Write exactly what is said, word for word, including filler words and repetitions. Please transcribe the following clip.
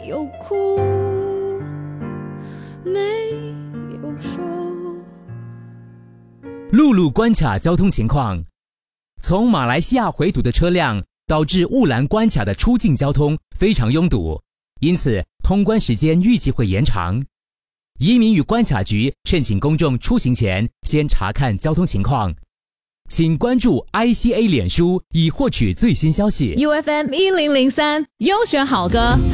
有哭，没有说。 陆路关卡交通情况：从马来西亚回堵的车辆导致雾兰关卡的出境交通非常拥堵，因此通关时间预计会延长。移民与关卡局劝请公众出行前先查看交通情况。请关注 I C A 脸书以获取最新消息。 U F M 一零零三优选好歌。